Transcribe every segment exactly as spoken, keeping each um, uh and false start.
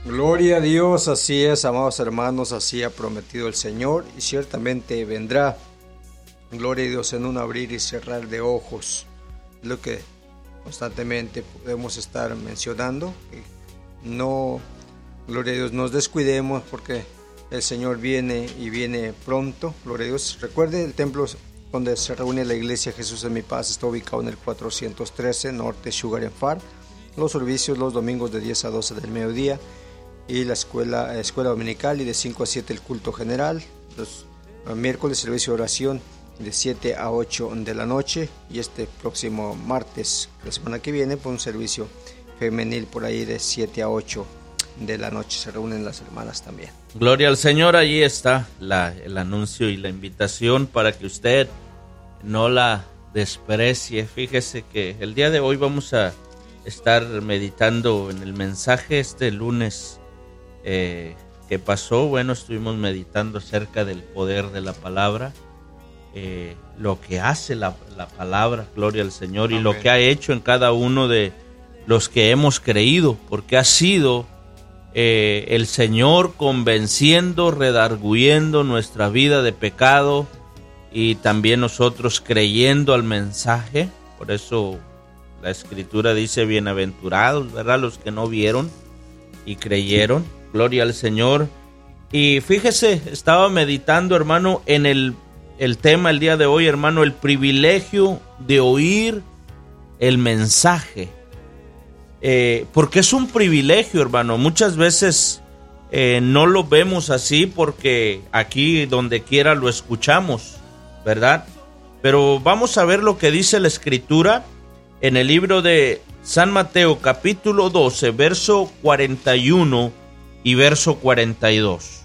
Gloria a Dios, así es, amados hermanos, así ha prometido el Señor y ciertamente vendrá. Gloria a Dios en un abrir y cerrar de ojos, lo que constantemente podemos estar mencionando. No, gloria a Dios, nos descuidemos porque el Señor viene y viene pronto. Gloria a Dios. Recuerde, el templo donde se reúne la iglesia Jesús en mi paz está ubicado en el cuatrocientos trece Norte Sugar and Farm. Los servicios los domingos de diez a doce del mediodía y la escuela, escuela dominical, y de cinco a siete el culto general. Los miércoles servicio de oración de siete a ocho de la noche, y este próximo martes, la semana que viene, por un servicio femenil por ahí de siete a ocho de la noche. Se reúnen las hermanas también. Gloria al Señor. Allí está la, el anuncio y la invitación para que usted no la desprecie. Fíjese que el día de hoy vamos a estar meditando en el mensaje este lunes eh, que pasó. Bueno, estuvimos meditando acerca del poder de la palabra, eh, lo que hace la, la palabra, gloria al Señor, y Amén. Lo que ha hecho en cada uno de los que hemos creído, porque ha sido eh, el Señor convenciendo, redarguyendo nuestra vida de pecado, y también nosotros creyendo al mensaje. Por eso la Escritura dice: bienaventurados, ¿verdad?, los que no vieron y creyeron. Gloria al Señor. Y fíjese, estaba meditando, hermano, en el, el tema el día de hoy, hermano, el privilegio de oír el mensaje. Eh, porque es un privilegio, hermano. Muchas veces eh, no lo vemos así porque aquí donde quiera lo escuchamos, ¿verdad? Pero vamos a ver lo que dice la Escritura en el libro de San Mateo, capítulo doce, verso cuarenta y uno y verso cuarenta y dos.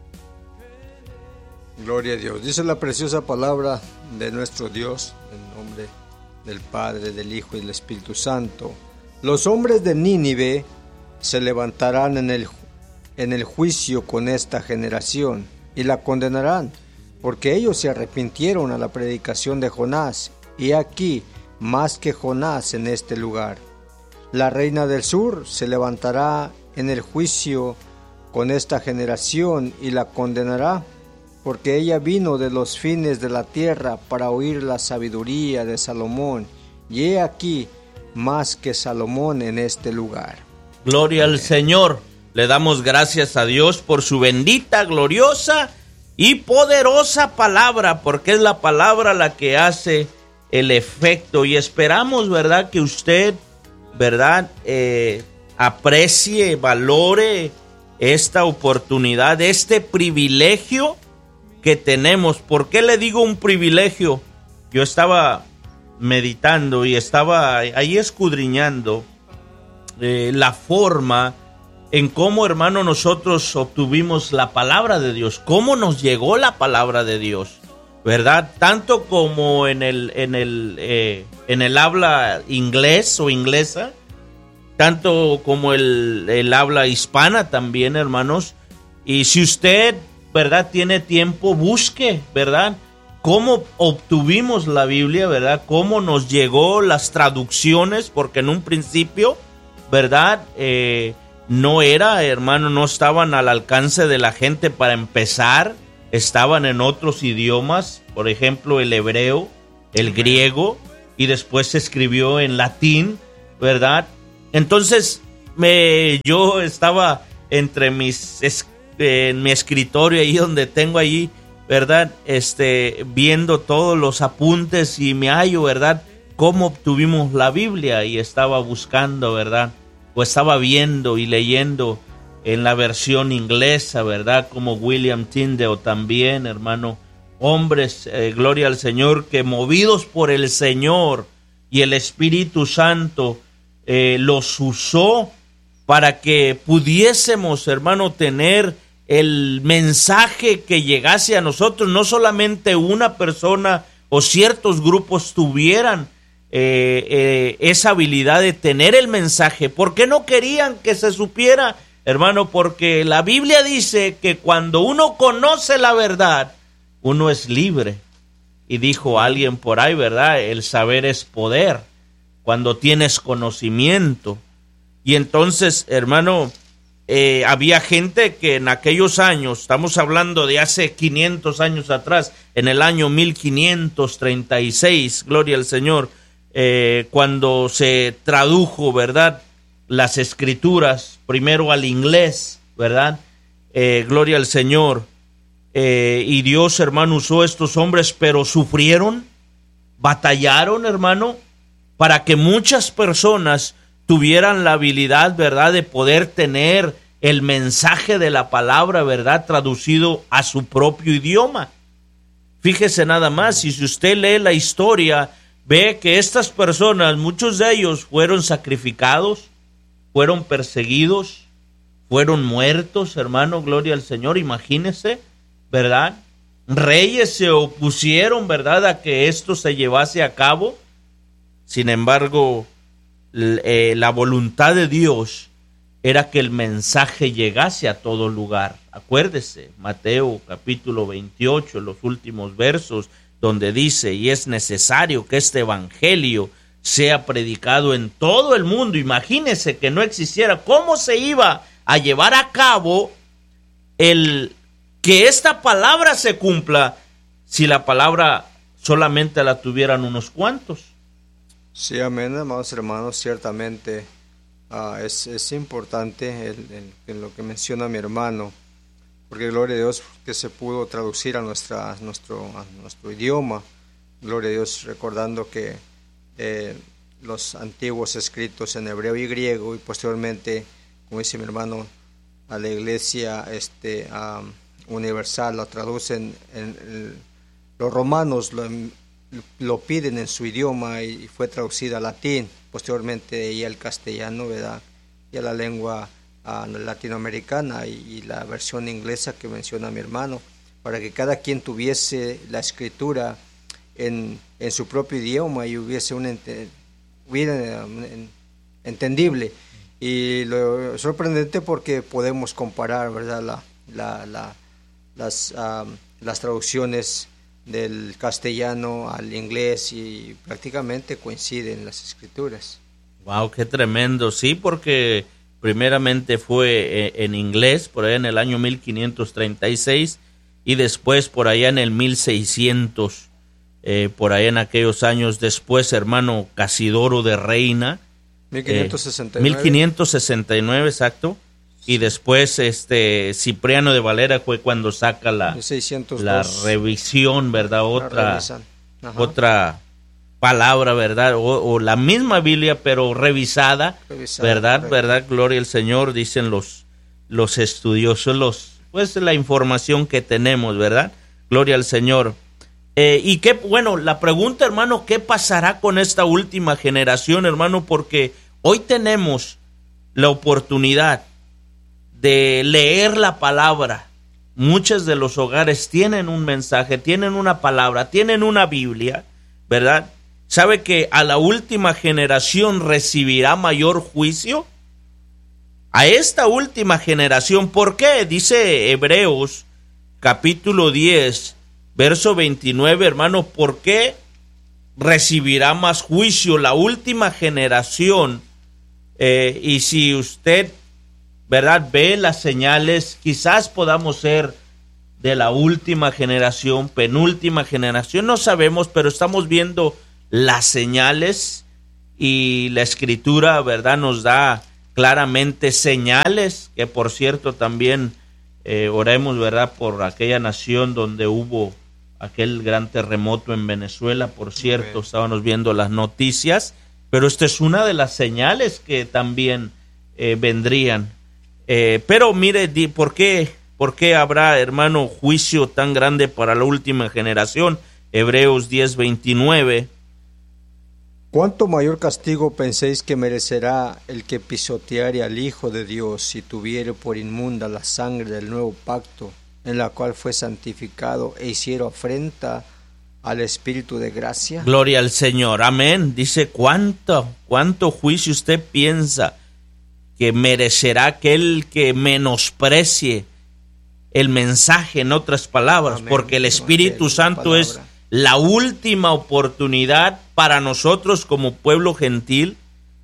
Gloria a Dios. Dice la preciosa palabra de nuestro Dios, en nombre del Padre, del Hijo y del Espíritu Santo. Los hombres de Nínive se levantarán en el, en el juicio con esta generación y la condenarán, porque ellos se arrepintieron a la predicación de Jonás, y aquí más que Jonás en este lugar. La reina del sur se levantará en el juicio con esta generación y la condenará, porque ella vino de los fines de la tierra para oír la sabiduría de Salomón, y he aquí más que Salomón en este lugar. Gloria al Señor. Le damos gracias a Dios por su bendita, gloriosa y poderosa palabra, porque es la palabra la que hace el efecto, y esperamos, ¿verdad?, que usted, ¿verdad?, eh, aprecie, valore esta oportunidad, este privilegio que tenemos. ¿Por qué le digo un privilegio? Yo estaba meditando y estaba ahí escudriñando eh, la forma en cómo, hermano, nosotros obtuvimos la palabra de Dios, cómo nos llegó la palabra de Dios, ¿verdad? Tanto como en el en el eh, en el habla inglés o inglesa, tanto como el, el habla hispana también, hermanos. Y si usted, ¿verdad?, tiene tiempo, busque, ¿verdad?, cómo obtuvimos la Biblia, ¿verdad?, cómo nos llegó las traducciones, porque en un principio, ¿verdad?, eh, no era, hermano, no estaban al alcance de la gente para empezar, estaban en otros idiomas, por ejemplo, el hebreo, el griego, y después se escribió en latín, ¿verdad? Entonces, me, yo estaba entre mis, es, eh, en mi escritorio, ahí donde tengo allí, ¿verdad?, este, viendo todos los apuntes, y me hallo, ¿verdad?, cómo obtuvimos la Biblia, y estaba buscando, ¿verdad?, o estaba viendo y leyendo en la versión inglesa, ¿verdad?, como William Tyndale también, hermano, hombres, eh, gloria al Señor, que movidos por el Señor y el Espíritu Santo eh, los usó para que pudiésemos, hermano, tener el mensaje que llegase a nosotros. No solamente una persona o ciertos grupos tuvieran eh, eh, esa habilidad de tener el mensaje. ¿Por qué no querían que se supiera, hermano? Porque la Biblia dice que cuando uno conoce la verdad, uno es libre. Y dijo alguien por ahí, ¿verdad?, el saber es poder, cuando tienes conocimiento. Y entonces, hermano, eh, había gente que en aquellos años, estamos hablando de hace quinientos años atrás, en el año mil quinientos treinta y seis, gloria al Señor, eh, cuando se tradujo, ¿verdad?, las escrituras, primero al inglés, ¿verdad? Eh, gloria al Señor. Eh, y Dios, hermano, usó a estos hombres, pero sufrieron, batallaron, hermano, para que muchas personas tuvieran la habilidad, ¿verdad?, de poder tener el mensaje de la palabra, ¿verdad?, traducido a su propio idioma. Fíjese nada más, y si usted lee la historia, ve que estas personas, muchos de ellos fueron sacrificados, fueron perseguidos, fueron muertos, hermano, gloria al Señor, imagínese, ¿verdad? Reyes se opusieron, ¿verdad?, a que esto se llevase a cabo. Sin embargo, eh, la voluntad de Dios era que el mensaje llegase a todo lugar. Acuérdese, Mateo capítulo veintiocho, los últimos versos, donde dice, y es necesario que este evangelio sea predicado en todo el mundo. Imagínese que no existiera. ¿Cómo se iba a llevar a cabo el que esta palabra se cumpla si la palabra solamente la tuvieran unos cuantos? Sí, amén, amados hermanos, ciertamente uh, es, es importante el, el, el, lo que menciona mi hermano, porque gloria a Dios que se pudo traducir a, nuestra, nuestro, a nuestro idioma. Gloria a Dios, recordando que eh, los antiguos escritos en hebreo y griego, y posteriormente, como dice mi hermano, a la iglesia este, um, universal lo traducen en, en los romanos lo, lo piden en su idioma y fue traducida al latín, posteriormente y al castellano, ¿verdad?, y a la lengua uh, latinoamericana, y, y la versión inglesa que menciona mi hermano, para que cada quien tuviese la escritura en, en su propio idioma y hubiese un, ente, hubiera un entendible. Y lo sorprendente porque podemos comparar, ¿verdad?, la, la, la, las, um, las traducciones del castellano al inglés, y prácticamente coinciden las escrituras. Wow, qué tremendo. Sí, porque primeramente fue en inglés por allá en el año mil quinientos treinta y seis, y después por allá en el mil seiscientos, eh, por allá en aquellos años después, hermano, Casidoro de Reina, mil quinientos sesenta y nueve. Eh, mil quinientos sesenta y nueve, exacto. Y después este Cipriano de Valera fue cuando saca la, la revisión, ¿verdad? Otra, otra palabra, ¿verdad? O, o la misma Biblia, pero revisada, revisada ¿verdad? Correcto. ¿Verdad? Gloria al Señor, dicen los, los estudiosos, los, pues la información que tenemos, ¿verdad? Gloria al Señor. Eh, y qué, bueno, la pregunta, hermano, ¿qué pasará con esta última generación, hermano? Porque hoy tenemos la oportunidad de leer la palabra. Muchos de los hogares tienen un mensaje, tienen una palabra, tienen una Biblia, ¿verdad? ¿Sabe que a la última generación recibirá mayor juicio? A esta última generación, ¿por qué? Dice Hebreos capítulo diez, verso veintinueve, hermano, ¿por qué recibirá más juicio la última generación? Eh, y si usted, ¿verdad?, ve las señales, quizás podamos ser de la última generación, penúltima generación, no sabemos, pero estamos viendo las señales, y la escritura, ¿verdad?, nos da claramente señales, que por cierto también eh, oremos, ¿verdad?, por aquella nación donde hubo aquel gran terremoto en Venezuela, por cierto, okay. Estábamos viendo las noticias, pero esta es una de las señales que también eh, vendrían. Eh, pero mire, ¿por qué, ¿por qué habrá, hermano, juicio tan grande para la última generación? Hebreos diez veintinueve. ¿Cuánto mayor castigo penséis que merecerá el que pisoteare al Hijo de Dios si tuviere por inmunda la sangre del nuevo pacto, en la cual fue santificado e hiciera afrenta al Espíritu de gracia? Gloria al Señor, amén. Dice, ¿cuánto, cuánto juicio usted piensa que merecerá aquel que menosprecie el mensaje, en otras palabras? Amén. Porque el Espíritu Santo es la última oportunidad para nosotros como pueblo gentil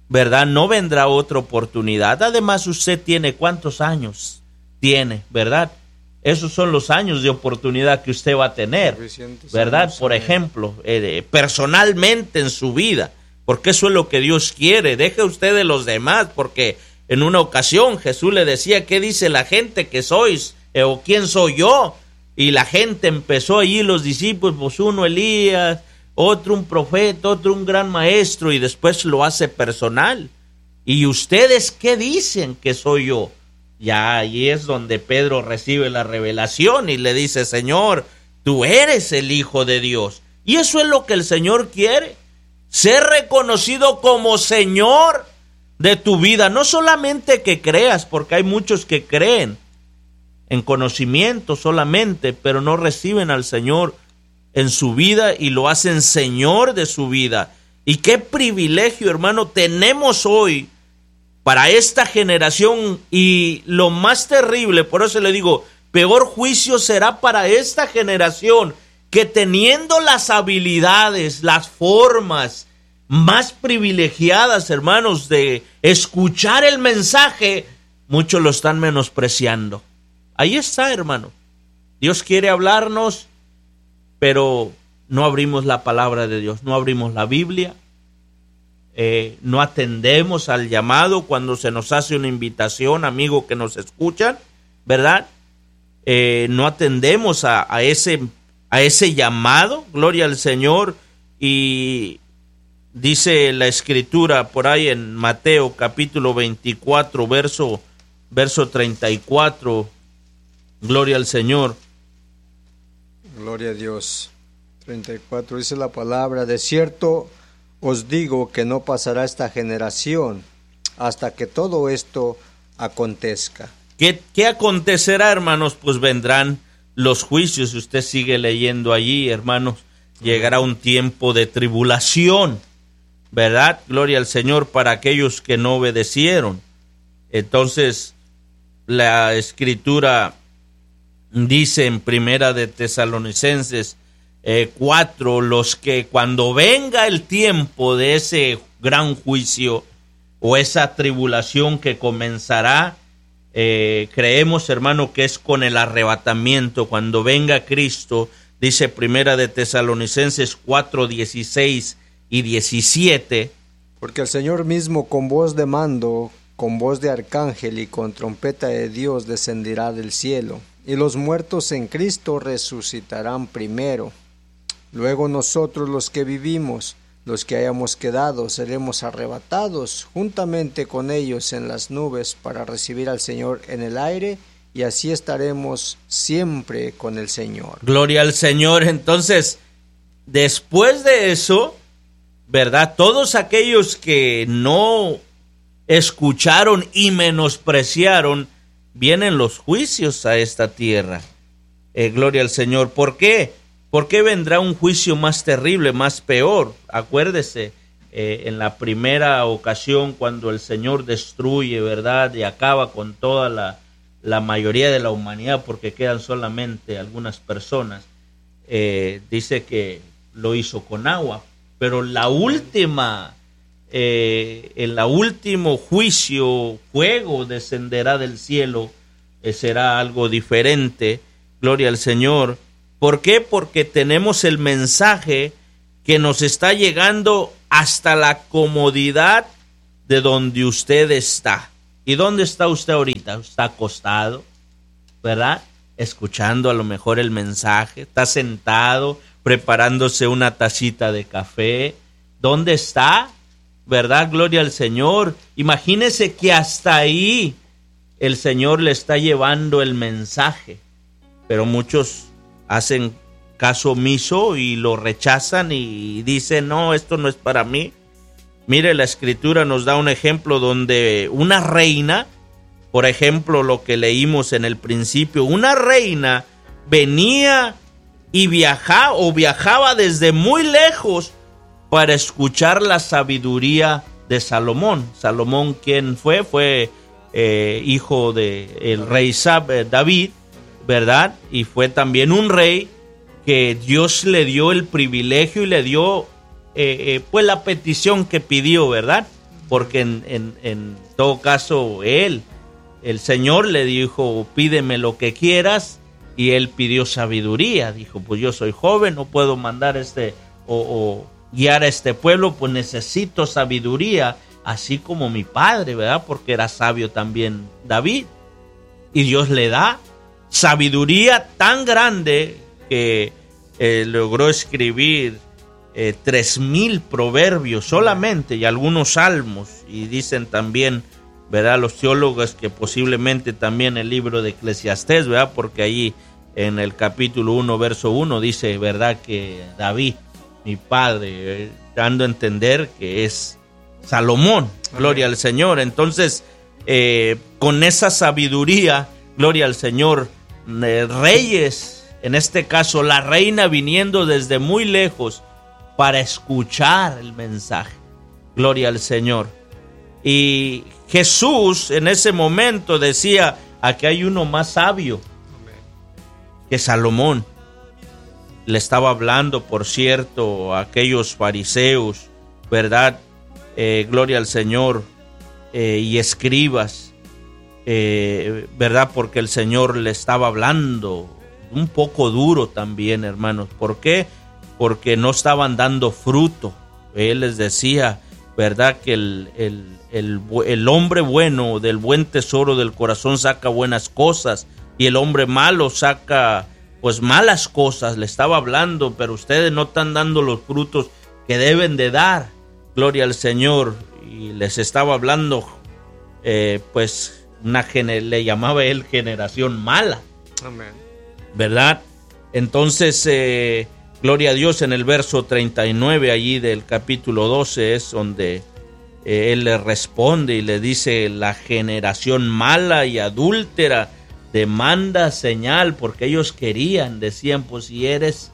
¿verdad? No vendrá otra oportunidad. Además, usted tiene ¿cuántos años tiene, verdad? Esos son los años de oportunidad que usted va a tener, ¿verdad? Por ejemplo, eh, personalmente en su vida, porque eso es lo que Dios quiere. Deje usted de los demás, porque en una ocasión Jesús le decía, ¿qué dice la gente que sois? Eh, ¿O quién soy yo? Y la gente empezó allí, los discípulos, pues uno Elías, otro un profeta, otro un gran maestro, y después lo hace personal. ¿Y ustedes qué dicen que soy yo? Ya ahí es donde Pedro recibe la revelación y le dice, Señor, tú eres el Hijo de Dios. Y eso es lo que el Señor quiere, ser reconocido como Señor de tu vida. No solamente que creas, porque hay muchos que creen en conocimiento solamente, pero no reciben al Señor en su vida y lo hacen Señor de su vida. Y qué privilegio, hermano, tenemos hoy para esta generación. Y lo más terrible, por eso le digo, peor juicio será para esta generación, que teniendo las habilidades, las formas más privilegiadas, hermanos, de escuchar el mensaje, muchos lo están menospreciando. Ahí está, hermano. Dios quiere hablarnos, pero no abrimos la palabra de Dios, no abrimos la Biblia. Eh, no atendemos al llamado cuando se nos hace una invitación, amigo que nos escuchan, ¿verdad? Eh, no atendemos a, a, ese, a ese llamado, gloria al Señor. Y dice la Escritura por ahí en Mateo capítulo veinticuatro, verso, verso treinta y cuatro, gloria al Señor. Gloria a Dios. treinta y cuatro dice la palabra, de cierto os digo que no pasará esta generación hasta que todo esto acontezca. ¿Qué, qué acontecerá, hermanos? Pues vendrán los juicios. Si usted sigue leyendo allí, hermanos, llegará un tiempo de tribulación, ¿verdad? Gloria al Señor, para aquellos que no obedecieron. Entonces, la Escritura dice en Primera de Tesalonicenses Eh, cuatro, los que cuando venga el tiempo de ese gran juicio o esa tribulación que comenzará, eh, creemos, hermano, que es con el arrebatamiento, cuando venga Cristo, dice Primera de Tesalonicenses cuatro, dieciséis y diecisiete. Porque el Señor mismo con voz de mando, con voz de arcángel y con trompeta de Dios descenderá del cielo, y los muertos en Cristo resucitarán primero. Luego nosotros los que vivimos, los que hayamos quedado, seremos arrebatados juntamente con ellos en las nubes para recibir al Señor en el aire, y así estaremos siempre con el Señor. Gloria al Señor. Entonces, después de eso, ¿verdad? Todos aquellos que no escucharon y menospreciaron, vienen los juicios a esta tierra. Eh, gloria al Señor. ¿Por qué? ¿Por qué vendrá un juicio más terrible, más peor? Acuérdese, eh, en la primera ocasión cuando el Señor destruye, ¿verdad? Y acaba con toda la, la mayoría de la humanidad, porque quedan solamente algunas personas. Eh, dice que lo hizo con agua, pero la última, eh, en la último juicio, fuego descenderá del cielo, eh, será algo diferente. Gloria al Señor. ¿Por qué? Porque tenemos el mensaje que nos está llegando hasta la comodidad de donde usted está. ¿Y dónde está usted ahorita? Está acostado, ¿verdad? Escuchando a lo mejor el mensaje. Está sentado, preparándose una tacita de café. ¿Dónde está? ¿Verdad? Gloria al Señor. Imagínese que hasta ahí el Señor le está llevando el mensaje. Pero muchos hacen caso omiso y lo rechazan y dicen, no, esto no es para mí. Mire, la Escritura nos da un ejemplo donde una reina, por ejemplo, lo que leímos en el principio, una reina venía y viajaba o viajaba desde muy lejos para escuchar la sabiduría de Salomón. Salomón, ¿quién fue? Fue eh, hijo de el rey Sab, eh, David, ¿verdad? Y fue también un rey que Dios le dio el privilegio y le dio eh, eh, pues la petición que pidió, ¿verdad? porque en, en, en todo caso él, el Señor le dijo, pídeme lo que quieras, y él pidió sabiduría. Dijo, pues yo soy joven, no puedo mandar este o, o guiar a este pueblo, pues necesito sabiduría, así como mi padre, ¿verdad? Porque era sabio también David. Y Dios le da sabiduría tan grande que eh, logró escribir eh, tres mil proverbios solamente y algunos salmos. Y dicen también, ¿verdad?, los teólogos, que posiblemente también el libro de Eclesiastés, ¿verdad? Porque ahí en el capítulo uno, verso uno, dice, ¿verdad?, que David, mi padre, eh, dando a entender que es Salomón. Gloria al Señor. Entonces, eh, con esa sabiduría, gloria al Señor, eh, reyes, en este caso la reina viniendo desde muy lejos para escuchar el mensaje. Gloria al Señor. Y Jesús en ese momento decía, aquí hay uno más sabio que Salomón. Le estaba hablando, por cierto, a aquellos fariseos, ¿verdad? Eh, gloria al Señor, eh, y escribas, eh, ¿verdad? Porque el Señor le estaba hablando un poco duro también, hermanos. ¿Por qué? Porque no estaban dando fruto. Él les decía, ¿verdad?, que el, el, el, el hombre bueno del buen tesoro del corazón saca buenas cosas, y el hombre malo saca pues malas cosas. Le estaba hablando, pero ustedes no están dando los frutos que deben de dar. Gloria al Señor. Y les estaba hablando, eh, pues una gener- le llamaba él generación mala. Amén. ¿Verdad? Entonces, eh, gloria a Dios, en el verso treinta y nueve allí del capítulo doce es donde eh, él le responde y le dice, la generación mala y adúltera demanda señal, porque ellos querían, decían, pues si eres,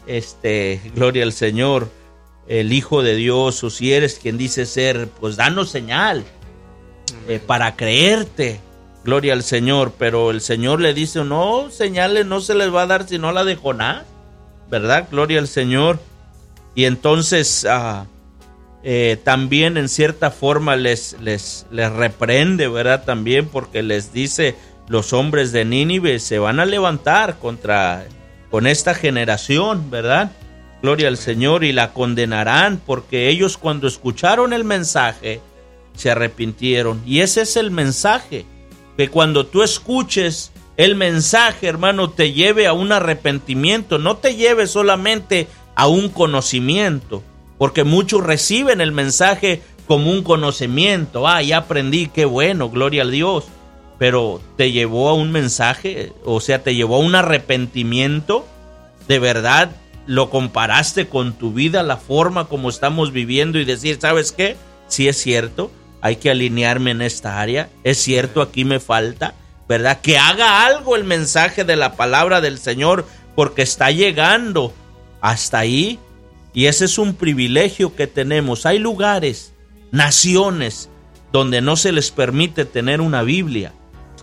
este, gloria al Señor, el Hijo de Dios, o si eres quien dice ser, pues danos señal eh, para creerte. Gloria al Señor. Pero el Señor le dice, no, señales no se les va a dar sino la de Jonás, ¿verdad? Gloria al Señor. Y entonces ah, eh, también en cierta forma les, les, les reprende, ¿verdad? También porque les dice, los hombres de Nínive se van a levantar contra con esta generación, ¿verdad? Gloria al Señor, y la condenarán, porque ellos cuando escucharon el mensaje se arrepintieron. Y ese es el mensaje, que cuando tú escuches el mensaje, hermano, te lleve a un arrepentimiento, no te lleve solamente a un conocimiento, porque muchos reciben el mensaje como un conocimiento. Ah, ya aprendí, qué bueno, gloria a Dios. Pero te llevó a un mensaje, o sea, te llevó a un arrepentimiento. De verdad, lo comparaste con tu vida, la forma como estamos viviendo, y decir, ¿sabes qué? Sí es cierto, hay que alinearme en esta área. Es cierto, aquí me falta, ¿verdad? Que haga algo el mensaje de la palabra del Señor, porque está llegando hasta ahí. Y ese es un privilegio que tenemos. Hay lugares, naciones, donde no se les permite tener una Biblia.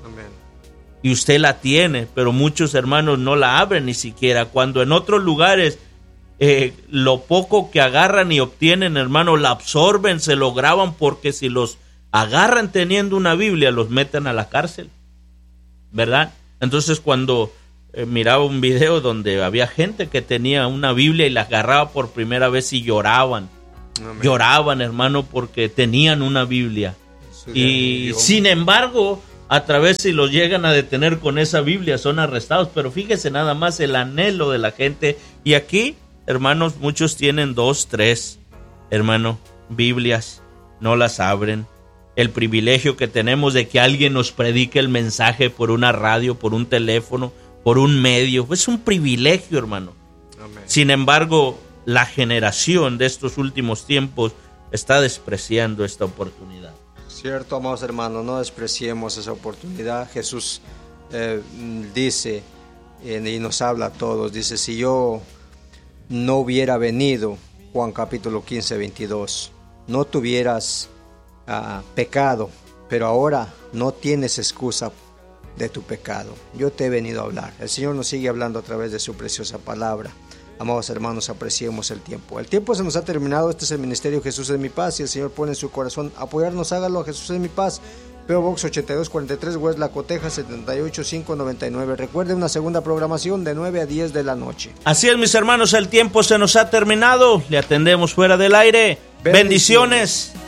Y usted la tiene, pero muchos hermanos no la abren ni siquiera, cuando en otros lugares eh, lo poco que agarran y obtienen, hermano, la absorben, se lo graban, porque si los agarran teniendo una Biblia, los meten a la cárcel, ¿verdad? Entonces, cuando eh, miraba un video donde había gente que tenía una Biblia y la agarraba por primera vez y lloraban, Amén. lloraban, hermano, porque tenían una Biblia. Y sin embargo, a través, si los llegan a detener con esa Biblia, son arrestados. Pero fíjese nada más el anhelo de la gente. Y aquí, hermanos, muchos tienen dos, tres, hermano, Biblias, no las abren. El privilegio que tenemos de que alguien nos predique el mensaje por una radio, por un teléfono, por un medio, es un privilegio, hermano. Amén. Sin embargo, la generación de estos últimos tiempos está despreciando esta oportunidad. Cierto, amados hermanos, no despreciemos esa oportunidad. Jesús eh, dice eh, y nos habla a todos, dice, si yo no hubiera venido, Juan capítulo quince, veintidós, no tuvieras uh, pecado, pero ahora no tienes excusa de tu pecado. Yo te he venido a hablar. El Señor nos sigue hablando a través de su preciosa palabra. Amados hermanos, apreciemos el tiempo. El tiempo se nos ha terminado. Este es el Ministerio Jesús es mi paz. Si el Señor pone en su corazón apoyarnos, hágalo. Jesús es mi paz. P O Box ochenta y dos cuarenta y tres, West Laco, Texas setenta y ocho mil quinientos noventa y nueve. Recuerde, una segunda programación de nueve a diez de la noche. Así es, mis hermanos, el tiempo se nos ha terminado. Le atendemos fuera del aire. Bendiciones. Bendiciones.